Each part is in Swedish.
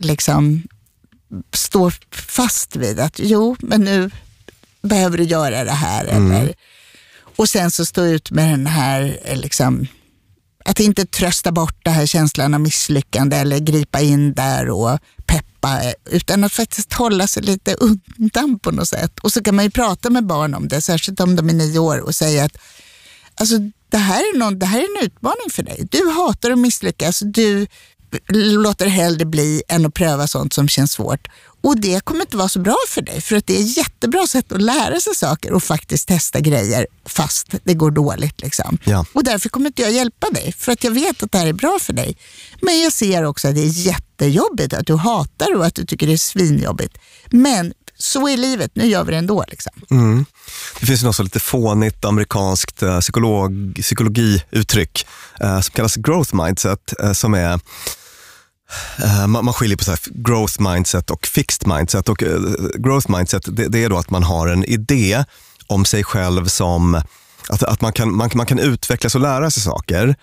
liksom stå fast vid att jo, men nu behöver du göra det här. Eller, och sen så stå ut med den här liksom, att inte trösta bort det här känslan av misslyckande eller gripa in där och peppa, utan att faktiskt hålla sig lite undan på något sätt. Och så kan man ju prata med barn om det, särskilt om de är 9 år, och säga att alltså, det här är en utmaning för dig. Du hatar att misslyckas, du låter hellre bli än att pröva sånt som känns svårt. Och det kommer inte vara så bra för dig, för att det är ett jättebra sätt att lära sig saker och faktiskt testa grejer fast det går dåligt liksom. Ja. Och därför kommer inte jag hjälpa dig, för att jag vet att det här är bra för dig. Men jag ser också att det är jättejobbigt, att du hatar och att du tycker det är svinjobbigt. Men så är livet, nu gör vi det ändå liksom. Det finns något så lite fånigt amerikanskt psykologiuttryck som kallas growth mindset, som är man skiljer på så här growth mindset och fixed mindset. Och growth mindset, det är då att man har en idé om sig själv som att man kan utvecklas och lära sig saker,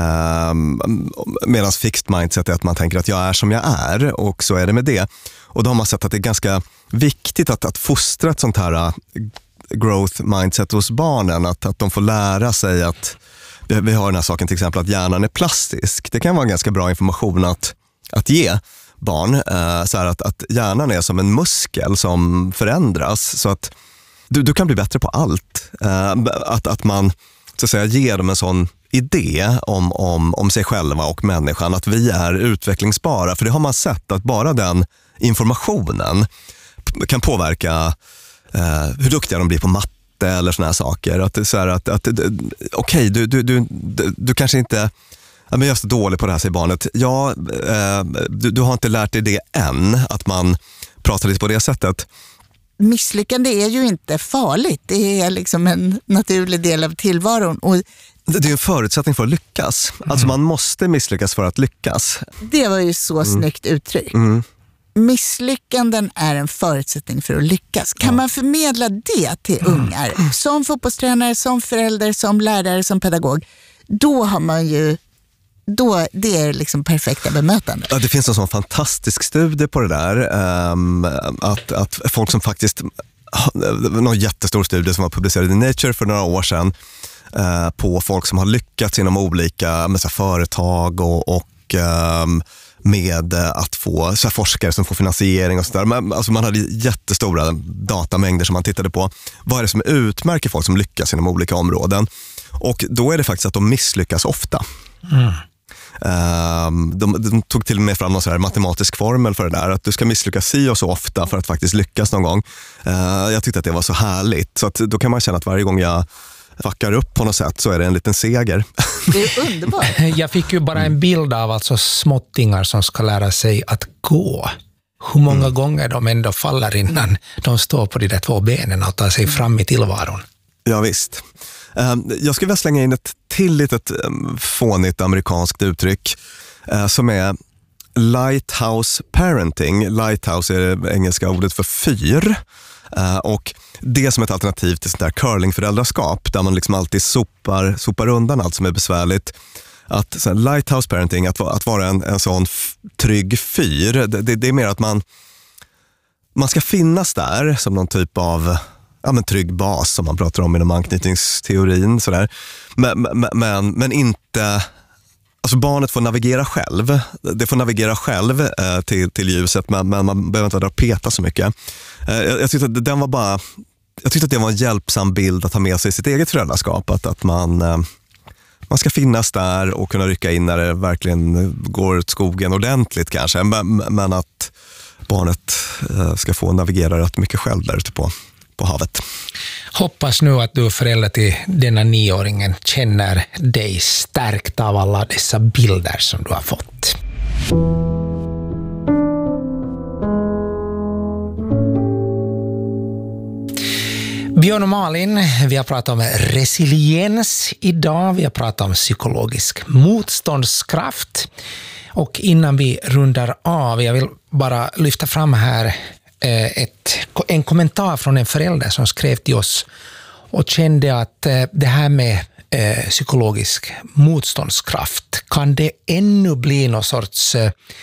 medan fixed mindset är att man tänker att jag är som jag är, och så är det med det. Och då har man sett att det är ganska viktigt att fostra ett sånt här growth mindset hos barnen, att de får lära sig att vi har den här saken till exempel att hjärnan är plastisk. Det kan vara ganska bra information att ge barn, så här att hjärnan är som en muskel som förändras, så att du kan bli bättre på allt. Att man så att säga ger dem en sån idé om sig själva och människan, att vi är utvecklingsbara. För det har man sett att bara den informationen kan påverka hur duktiga de blir på matte eller såna här saker. Att det är så här att okej, du kanske inte, men jag är så dålig på det här, säger barnet. Ja, du har inte lärt dig det än, att man pratar lite på det sättet. Misslyckande är ju inte farligt. Det är liksom en naturlig del av tillvaron. Och det är en förutsättning för att lyckas. Alltså man måste misslyckas för att lyckas. Det var ju så snyggt uttryck. Misslyckanden är en förutsättning för att lyckas. Kan man förmedla det till ungar, som fotbollstränare, som förälder, som lärare, som pedagog, då har man ju, det är liksom perfekta bemötande. Ja, det finns en sån fantastisk studie på det där, att folk som faktiskt, någon jättestor studie som var publicerad i Nature för några år sedan, på folk som har lyckats inom olika företag och med att få så här, forskare som får finansiering och sådär. Men alltså, man hade jättestora datamängder som man tittade på. Vad är det som utmärker folk som lyckas inom olika områden? Och då är det faktiskt att de misslyckas ofta. De tog till och med fram någon så här matematisk formel för det där, att du ska misslyckas si och så ofta för att faktiskt lyckas någon gång. Jag tyckte att det var så härligt, så att då kan man känna att varje gång jag fuckar upp på något sätt så är det en liten seger. Det är underbart. Jag fick ju bara en bild av alltså småttingar som ska lära sig att gå. Hur många gånger de ändå faller innan de står på de där 2 benen och tar sig fram i tillvaron. Ja, visst. Jag skulle vilja slänga in ett till litet fånigt amerikanskt uttryck som är lighthouse parenting. Lighthouse är det engelska ordet för fyr. Och det som ett alternativ till sånt där curlingföräldraskap, där man liksom alltid sopar undan allt som är besvärligt. Att så här, lighthouse parenting, att vara en sån trygg fyr, det är mer att man ska finnas där som någon typ av trygg bas som man pratar om inom anknytningsteorin. Sådär. Men inte... Alltså barnet får navigera själv. Det får navigera själv till ljuset, men man behöver inte vara där och peta så mycket. Jag tyckte att det var en hjälpsam bild att ha med sig i sitt eget föräldraskap. Att man ska finnas där och kunna rycka in när det verkligen går åt skogen ordentligt kanske. Men att barnet ska få navigera rätt mycket själv där ute på havet. Hoppas nu att du, förälder till denna 9-åringen, känner dig stärkt av alla dessa bilder som du har fått. Björn och Malin, vi har pratat om resiliens idag, vi har pratat om psykologisk motståndskraft. Och innan vi rundar av, jag vill bara lyfta fram här en kommentar från en förälder som skrev till oss och kände att det här med psykologisk motståndskraft, kan det ännu bli någon sorts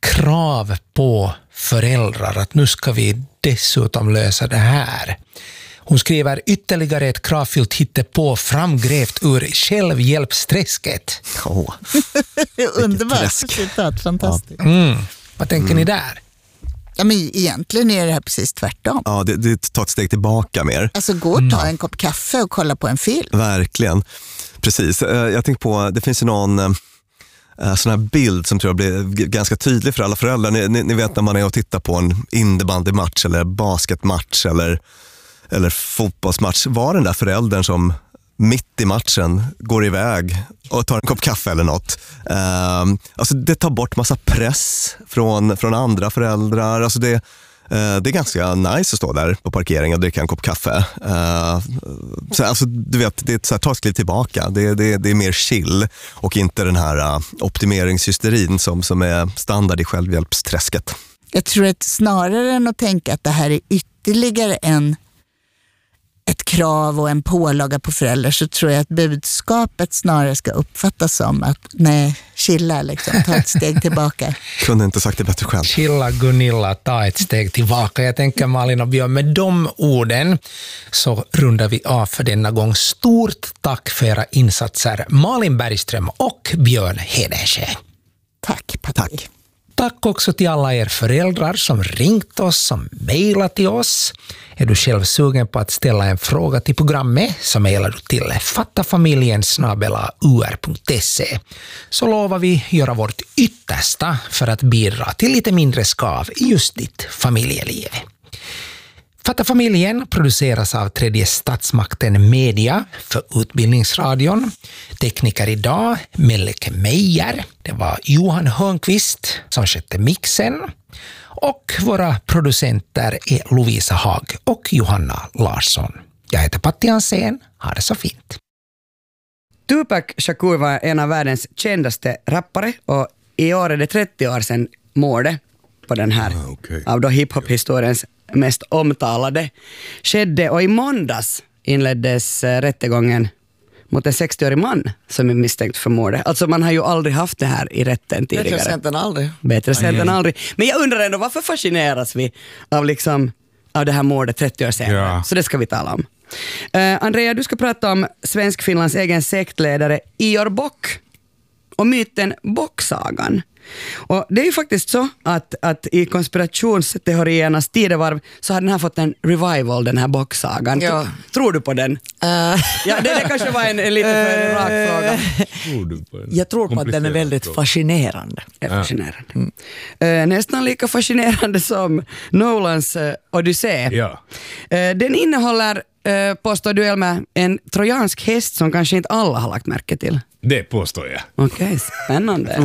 krav på föräldrar att nu ska vi dessutom lösa det här. Hon skriver ytterligare ett kravfyllt hittepå framgrävt ur självhjälpsträsket. Underbart citat, fantastiskt. Vad tänker ni där? Ja, men egentligen är det här precis tvärtom. Ja, det tar ett steg tillbaka mer. Alltså gå och ta en kopp kaffe och kolla på en film. Verkligen. Precis. Jag tänker på, det finns ju någon sån här bild som tror jag blir ganska tydlig för alla föräldrar. Ni vet när man är och tittar på en innebandymatch eller basketmatch eller fotbollsmatch. Var den där föräldern som mitt i matchen går iväg och tar en kopp kaffe eller något. Alltså det tar bort massa press från andra föräldrar. Alltså det är ganska nice att stå där på parkeringen och dricka en kopp kaffe. Så alltså, du vet, det är ett så här, ta ett kliv tillbaka. Det är mer chill och inte den här optimeringshysterin som är standard i självhjälpsträsket. Jag tror att snarare än att tänka att det här är ytterligare ett krav och en pålaga på föräldrar, så tror jag att budskapet snarare ska uppfattas som att nej, chilla liksom, ta ett steg tillbaka. Kunde inte sagt det bättre själv. Chilla Gunilla, ta ett steg tillbaka. Jag tänker Malin och Björn, med de orden så rundar vi av för denna gång. Stort tack för era insatser, Malin Bergström och Björn Hedensjö. Tack, Patrik. Tack också till alla er föräldrar som ringt oss, som mejlat till oss. Är du själv sugen på att ställa en fråga till programmet så mejlar du till fattafamiljen@ur.se. Så lovar vi göra vårt yttersta för att bidra till lite mindre skav i just ditt familjeliv. Fatta familjen produceras av Tredje statsmakten Media för Utbildningsradion. Tekniker idag, Melke Meijer. Det var Johan Hörnqvist som skötte mixen. Och våra producenter är Lovisa Hag och Johanna Larsson. Jag heter Patti Hansén. Ha det så fint. Tupac Shakur var en av världens kändaste rappare och i år är det 30 år sedan mordet på den här av då hiphop-historiens mest omtalade skedde, och i måndags inleddes rättegången mot en 60-årig man som är misstänkt för mordet. Alltså man har ju aldrig haft det här i rätten tidigare. Bättre sent än aldrig. Bättre sent än aldrig. Men jag undrar ändå, varför fascineras vi av det här mordet 30 år senare? Ja. Så det ska vi tala om. Andrea, du ska prata om Svensk-Finlands egen sektledare Ior Bock och myten Bocksagan. Och det är ju faktiskt så att i konspirationsteoriernas tidevarv så har den här fått en revival, den här Bocksagan. Ja. Tror du på den? Ja, det kanske var en lite för rak fråga. Tror du på den? Jag tror på att den är väldigt fascinerande. Fascinerande. Nästan lika fascinerande som Nolans Odyssé. Ja. Den innehåller, påstår du Elmer, en trojansk häst som kanske inte alla har lagt märke till. Det påstår jag. Okej, spännande.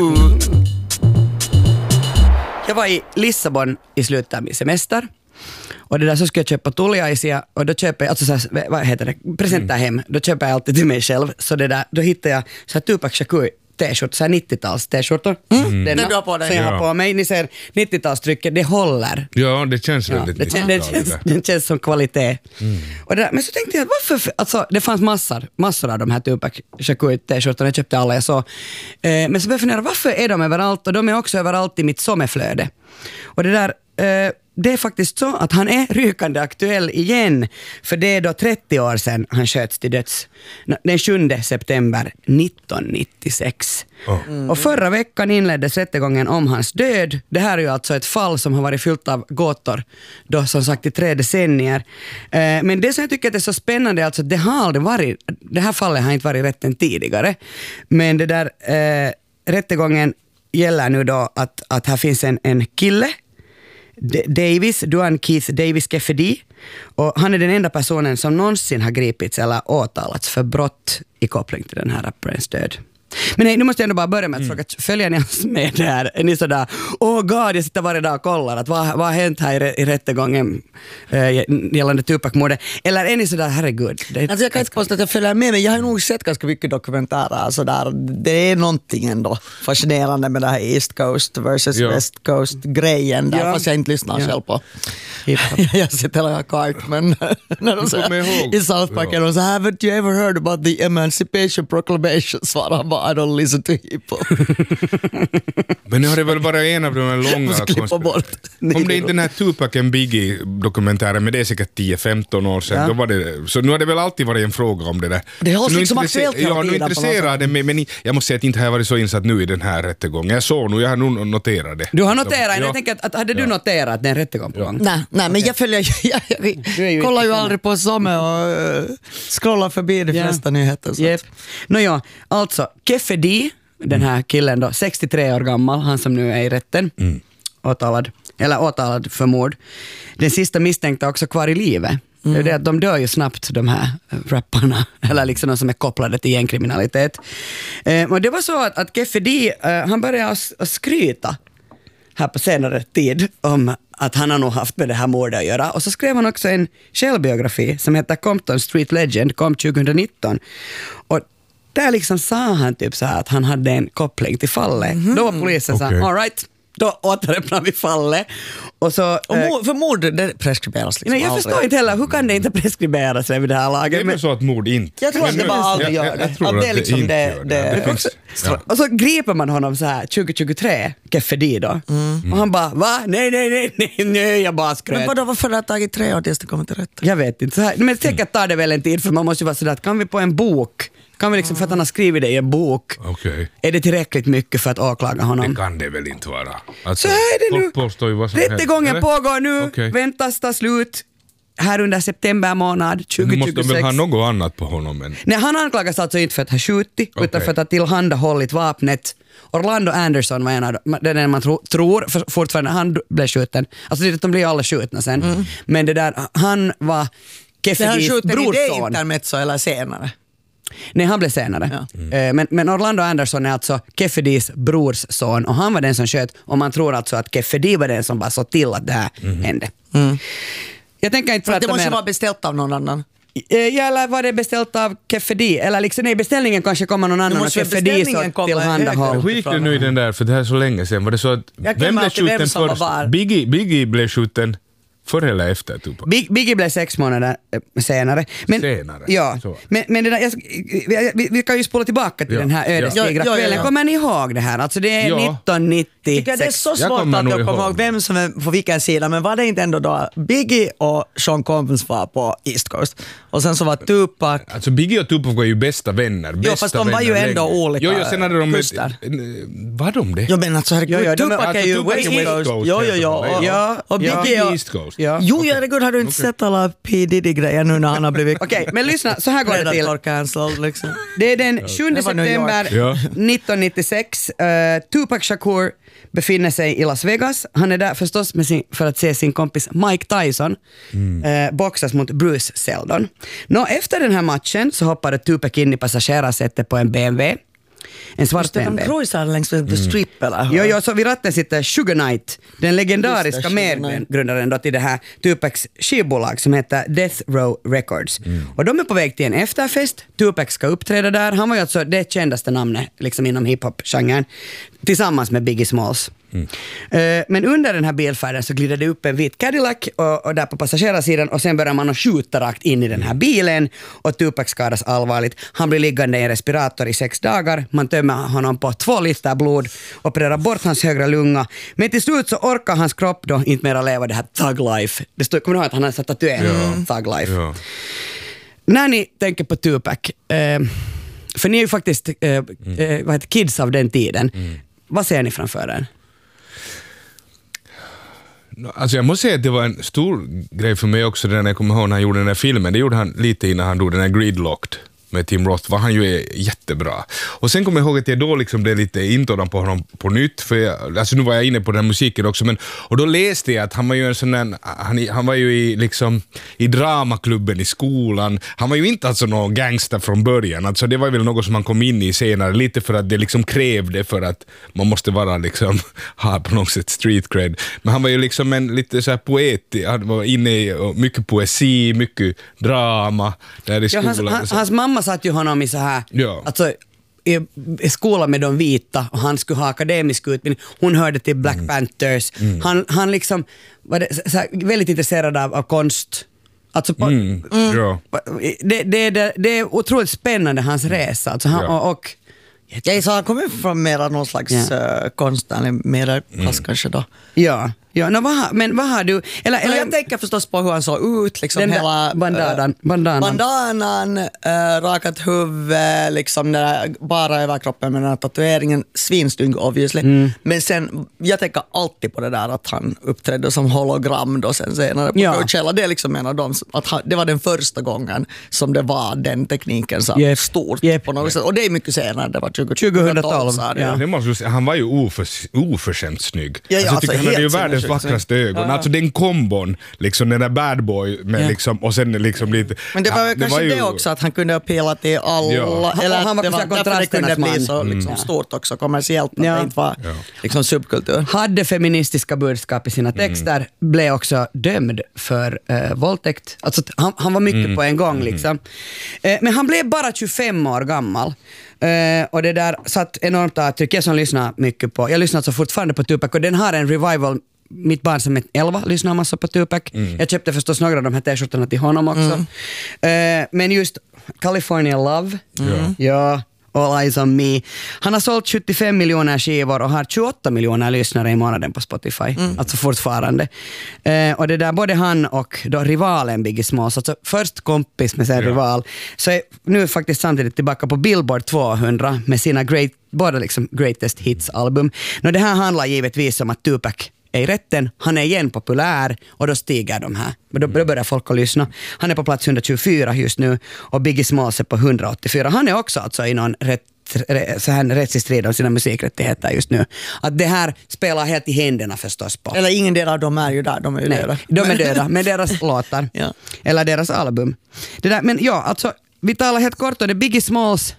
Jag var i Lissabon i slutet av min semester. Och det där så ska jag köpa tulliaisia och då köper jag, alltså så här, vad heter det, presenter hem. Då köper jag alltid till mig själv. Så det där, då hittar jag så här Tupac Shakur t-shirt, så här 90-tals t-shirtor. Den du har på dig. Som jag har på mig. Ni ser 90-talstrycket, det håller. Ja, det känns väldigt det känns som kvalitet. Och det där, men så tänkte jag, varför, alltså det fanns massor av de här Tupac Shakur t-shirtorna, jag köpte alla jag så. Men så började jag fundera, varför är de överallt? Och de är också överallt i mitt sommarflöde. Och det där, det är faktiskt så att han är rykande aktuell igen, för det är då 30 år sedan han sköts till döds den 7 september 1996. Och förra veckan inleddes rättegången om hans död. Det här är ju alltså ett fall som har varit fyllt av gåtor då, som sagt, i 3 decennier. Men det som jag tycker är så spännande är alltså att det här fallet har inte varit rätten tidigare, men det där rättegången gäller nu då att här finns en kille, Duane Keith Davis Kefedi, och han är den enda personen som någonsin har gripits eller åtalats för brott i koppling till den här rapparens död. Men nej, nu måste jag ändå bara börja med att fråga, följer ni oss med det här? Är ni sådär, god, jag sitter varje dag och kollar att vad har hänt här i rättegången gällande Tupac-mordet? Eller är ni sådär, herregud? Alltså jag kan inte påstå att jag följer med, men jag har nog sett ganska mycket dokumentärer. Så där. Det är någonting ändå fascinerande med det här East Coast versus West Coast-grejen där, fast jag inte lyssnar själv på. Jag sitter och har Cartman när de säger i South Park och så, haven't you ever heard about the Emancipation Proclamation, svarar han bara. I don't listen to hiphop. Men nu har det väl bara en av de här långa... Om det inte den här Tupac and Biggie-dokumentären, men det är säkert 10-15 år sedan, då var det, så nu har det väl alltid varit en fråga om det där. Det har liksom aktuellt hela tiden. Nu intresserar det mig, men jag måste säga att inte har jag varit så insatt nu i den här rättegången. Jag har nog noterat det. Du har noterat, jag tänker att hade du noterat att det är en rättegång på gång? Nej, men jag följer jag kollar ju aldrig på Samme och scrollar förbi de flesta nyheter. Yep. Alltså Keffe D, den här killen då, 63 år gammal, han som nu är i rätten, åtalad för mord. Den sista misstänkta också kvar i livet. Det är det att de dör ju snabbt, de här rapparna, eller liksom de som är kopplade till gängkriminalitet. Och det var så att Keffe D, han började att skryta här på senare tid om att han har nog haft med det här mordet att göra. Och så skrev han också en självbiografi som heter Compton Street Legend, kom 2019. Och där liksom sa han typ så här att han hade en koppling till fallet. Då var polisen så här, all right, då återöppnar vi fallet. Och så, för mord, det preskriberas liksom. Nej, jag förstår inte heller, hur kan det inte preskriberas vid det här laget? Det är väl så att mord inte... Jag tror att det bara aldrig gör det. Jag det är liksom det. Och så griper man honom så här 2023, Keffe D då. Och han bara, va? Nej, jag bara skröt. Men vadå, varför har det tagit 3 år tills det kommer till rätt? Jag vet inte, så här, men säkert tar det väl en tid, för man måste ju vara sådär, kan vi på en bok, kan vi liksom, för att han har skrivit det i en bok, är det tillräckligt mycket för att åklaga honom? Det kan det väl inte vara. Alltså, så är det nu. Rättegången pågår nu, väntas ta slut här under september månad 2026. Nu måste de väl ha något annat på honom än... Nej, han anklagas alltså inte för att ha skjutit, utan för att ha tillhandahållit vapnet. Orlando Anderson var en av den man tror fortfarande, han blev skjuten. Alltså de blir alla skjutna sen. Men det där, han var Keffe D's brorson. Han skjuten i det intermezzo eller senare? Nej, han blev senare. Ja. Men Orlando Anderson är alltså Keffe D's brors son, och han var den som sköt, och man tror alltså att Keffe D var den som bara såg till att det här hände. Jag tänker inte prata det måste mer. vara beställt av någon annan. Ja, eller var det beställt av Keffe D? Eller liksom, nej, beställningen kanske kommer någon annan, och Keffe D så tillhandahåll. Hur gick det nu i den där, för det här är så länge sedan, var det så att vem blev skjuten först? Biggie blev skjuten före eller efter Tupac? Biggie blev 6 månader senare. Ja, men det där, vi kan ju spola tillbaka till den här ödesdigra kvällen. Kommer ni ihåg det här? Alltså det är 1996. Det är så svårt att jag kommer ihåg vem som är på vilken sida, men var det inte ändå då Biggie och Sean Combs var på East Coast? Och sen så var Tupac... Alltså Biggie och Tupac var ju bästa vänner. Ja, fast de var ju ändå olika. Jo, sen hade de... Var de det? Jag menar alltså, Tupac är ju West Coast. Jo. Och Biggie och... East Coast. Jo, herregud, har du inte sett alla P. Diddy-grejer nu när han har blivit... Okej, men lyssna, så här går det till. Cancelled, liksom. Det är den 7 september 1996. Tupac Shakur befinner sig i Las Vegas. Han är där förstås för att se sin kompis Mike Tyson boxas mot Bruce Seldon. Efter den här matchen så hoppade Tupac in i passagerarsättet på en BMW. En svart BMW. De cruisar längs The Strip eller? Jo, så vid ratten sitter Suge Knight, den legendariska medgrundaren då till det här Tupacs skivbolag som heter Death Row Records. Och de är på väg till en efterfest. Tupac ska uppträda där. Han var ju alltså det kändaste namnet liksom inom hiphop-genren, tillsammans med Biggie Smalls. Men under den här bilfärden så glider det upp en vit Cadillac och där på passagerarsidan, och sen börjar man att skjuta rakt in i den här bilen, och Tupac skadas allvarligt. Han blir liggande i en respirator i 6 dagar. Man tömmer honom på 2 liter blod, opererar bort hans högra lunga, men till slut så orkar hans kropp då inte mer leva det här thug life. Det står, kommer du ihåg att han har satt tatuering thug life. När ni tänker på Tupac, för ni är ju faktiskt kids av den tiden, vad ser ni framför er? Alltså jag måste säga att det var en stor grej för mig också när jag kommer ihåg när han gjorde den här filmen. Det gjorde han lite innan han gjorde den här Gridlocked med Tim Roth, var han ju jättebra. Och sen kommer jag ihåg att jag då liksom blev lite intådan på honom på nytt, för alltså nu var jag inne på den här musiken också, men och då läste jag att han var ju en sån där, han var ju i dramaklubben i skolan. Han var ju inte alltså någon gangster från början, alltså det var väl något som han kom in i senare, lite för att det liksom krävde, för att man måste vara liksom ha på något sätt street cred. Men han var ju liksom en lite så här poet, han var inne i mycket poesi, mycket drama där i skolan. Hans mamma satt ju honom i så här, alltså i skolan med de vita, och han skulle ha akademisk utbildning. Hon hörde till Black Panthers. Han liksom var det, så här, väldigt intresserad av konst. Alltså det är otroligt spännande, hans resa. Alltså och Jag sa han kommer från mera någon slags konstnärlig medelklass kanske då. Ja. Ja, men vad har du... Eller jag tänker förstås på hur han såg ut. Liksom hela bandanan, rakat huvud, liksom bara överkroppen med den här tatueringen. Svinstygg obviously. Men sen, jag tänker alltid på det där att han uppträdde som hologram då sen senare på Coachella. Det är liksom en av dem, det var den första gången som det var den tekniken så stort på något sätt. Och det är mycket senare, det var 2012. Ja. Han var ju oförskämt snygg. Jag tycker han hade ju världens vackraste ögon. Alltså den kombon, liksom den där bad boy med liksom, och sen liksom lite... Men det var kanske det också att han kunde appela till alla. Ja. Eller han var därför det kunde bli så liksom, stort också kommersiellt. Att det inte var liksom subkultur. Hade feministiska budskap i sina texter, blev också dömd för våldtäkt. Alltså han var mycket på en gång liksom. Men han blev bara 25 år gammal. Och det där satt enormt avtryck. Jag som lyssnar mycket på, jag lyssnar så fortfarande på Tupac och den har en revival. Mitt barn som är 11 lyssnar massa på Tupac. Jag köpte förstås några av de här t-shirtarna till honom också. Men just California Love, All Eyes on Me. Han har sålt 75 miljoner skivor och har 28 miljoner lyssnare i månaden på Spotify. Alltså fortfarande. Och det där, både han och då rivalen Biggie Smalls, alltså först kompis med sin rival, så är nu faktiskt samtidigt tillbaka på Billboard 200 med sina båda liksom greatest hits-album. Det här handlar givetvis om att Tupac är i rätten, han är igen populär och då stiger de här. Då börjar folk att lyssna. Han är på plats 124 just nu och Biggie Smalls är på 184. Han är också alltså i någon rättslig strid om sina musikrättigheter just nu. Att det här spelar helt i händerna förstås på. Eller ingen del av dem är ju där, de är ju döda. De är döda, med deras låtar. Eller deras album. Det där, men ja, alltså vi talar helt kort om det. Biggie Smalls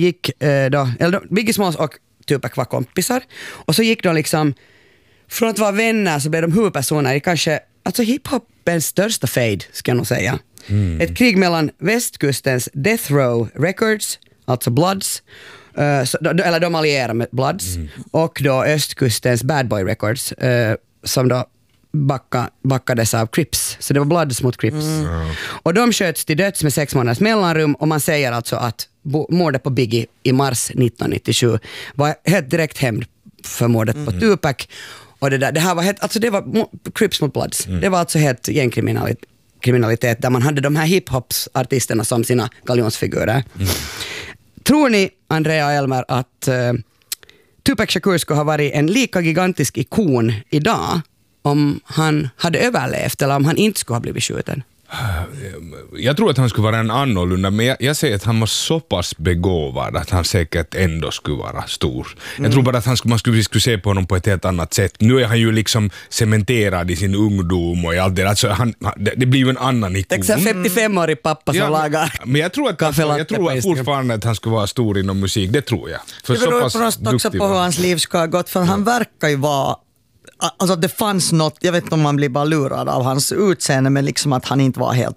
Biggie Smalls och Tupac var kompisar. Och så gick de liksom från att vara vänner så blev de huvudpersoner i kanske alltså hiphopens största fade, ska jag nog säga. Ett krig mellan västkustens Death Row Records, alltså Bloods, eller de allierar med Bloods, och då östkustens Bad Boy Records, som då backades av Crips. Så det var Bloods mot Crips. Och de sköts till döds med 6 månaders mellanrum och man säger alltså att mordet på Biggie i mars 1997 var helt direkt hämnd för mordet på Tupac. Och det här var helt, alltså det var Crips mot Bloods. Det var alltså helt gängkriminalitet där man hade de här hiphopsartisterna som sina galjonsfigurer. Tror ni, Andrea och Elmer, att Tupac Shakur skulle ha varit en lika gigantisk ikon idag om han hade överlevt eller om han inte skulle ha blivit skjuten? Jag tror att han skulle vara en annorlunda, men jag säger att han var så pass begåvad att han säkert ändå skulle vara stor. Jag tror bara att man skulle se på honom på ett helt annat sätt. Nu är han ju liksom cementerad i sin ungdom och i allt det. Alltså det blir ju en annan ikon. Det är 55-årig pappa som lagar. Men jag tror fortfarande att han skulle vara stor inom musik, det tror jag. För det beror också på hur hans liv ska ha gått, för han verkar ju vara... Alltså det fanns något, jag vet inte om man blir bara lurad av hans utseende, men liksom att han inte var helt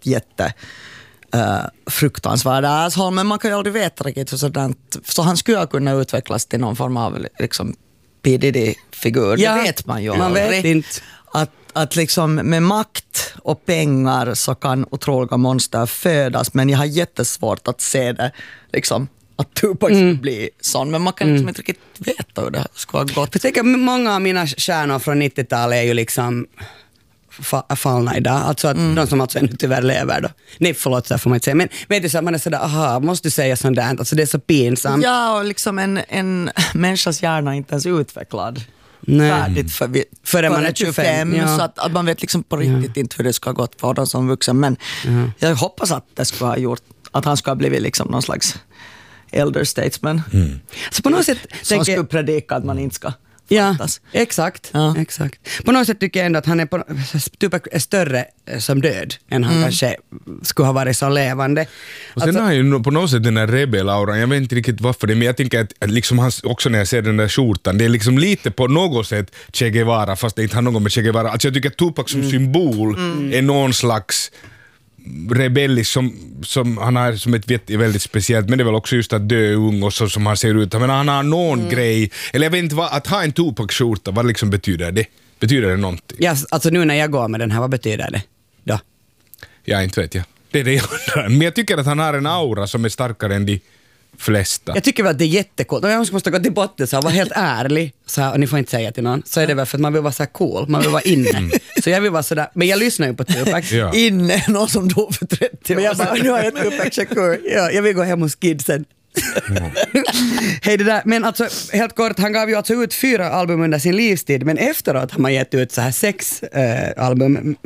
fruktansvärd asshole, men man kan ju aldrig veta riktigt så han skulle kunna utvecklas till någon form av liksom P. Diddy-figur, det vet man ju. Man vet inte. Att liksom med makt och pengar så kan otroliga monster födas, men jag har jättesvårt att se det liksom att Tupac blir sån, men man kan liksom inte riktigt veta hur det ska ha gått. Jag tänker, många av mina stjärnor från 90-talet är ju liksom fallna idag, alltså att de som alltså ännu tyvärr lever då. Nej, förlåt, så får man inte säga, men vet du så att man är sådär, aha, måste du säga sånt där, alltså det är så pinsamt. Ja, och liksom en människas hjärna är inte ens utvecklad färdigt för man är 25, så att man vet liksom på riktigt inte hur det ska ha gått för dem som vuxen, men jag hoppas att det ska ha gjort, att han ska ha blivit liksom någon slags elder statesman. Så på något sätt som skulle predika att man inte ska fattas. Exakt. På något sätt tycker jag ändå att han är Tupac är större som död än han kanske skulle ha varit så levande. Och sen har han ju på något sätt den där rebellauran, jag vet inte riktigt varför det, men jag tänker att liksom han, också när jag ser den där skjortan, det är liksom lite på något sätt Che Guevara, fast det inte har något med Che Guevara. Alltså jag tycker att Tupac som symbol är någon slags rebellisk som han har som ett väldigt speciellt, men det är väl också just att dö ung och så som han ser ut. Men han har någon grej, eller jag vet inte att ha en Tupac-skjorta, vad liksom betyder det? Betyder det någonting? Ja, alltså nu när jag går med den här, vad betyder det då? Ja, inte vet jag. Det är det jag undrar. Men jag tycker att han har en aura som är starkare än de flesta. Jag tycker väl att det är jättekult. Och jag måste gå till botten så här, vara helt ärlig. Så här, och ni får inte säga till någon. Så är det väl för att man vill vara så här cool. Man vill vara inne. Så jag vill vara sådär. Men jag lyssnar ju på Tupac. Ja. Inne, någon som dog för 30 år. Men jag bara, nu har jag Tupac Shakur. Ja, jag vill gå hem hos kidsen. Hej det där, men alltså helt kort, han gav ju alltså ut 4 album under sin livstid, men efteråt har man gett ut så här 6 album